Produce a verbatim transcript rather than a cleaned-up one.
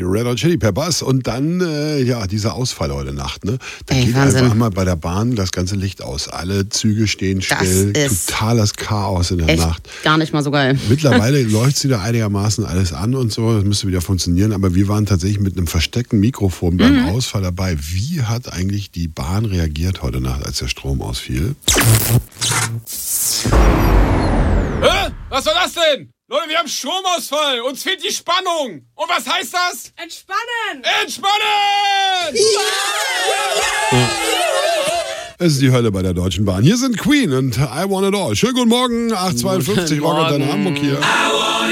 Red Hot Chili Peppers und dann, äh, ja, dieser Ausfall heute Nacht. Ne? Da Ey, geht Wahnsinn. einfach mal bei der Bahn das ganze Licht aus. Alle Züge stehen still, totales Chaos in der echt Nacht. Gar nicht mal so geil. Mittlerweile läuft es wieder einigermaßen alles an und so, das müsste wieder funktionieren, aber wir waren tatsächlich mit einem versteckten Mikrofon beim Mhm. Ausfall dabei. Wie hat eigentlich die Bahn reagiert heute Nacht, als der Strom ausfiel? Hä? Was war das denn? Leute, wir haben Stromausfall. Uns fehlt die Spannung. Und was heißt das? Entspannen! Entspannen! Es ist die Hölle bei der Deutschen Bahn. Hier sind Queen und I Want It All. Schönen guten Morgen, acht Uhr zweiundfünfzig, Rock und Hamburg hier.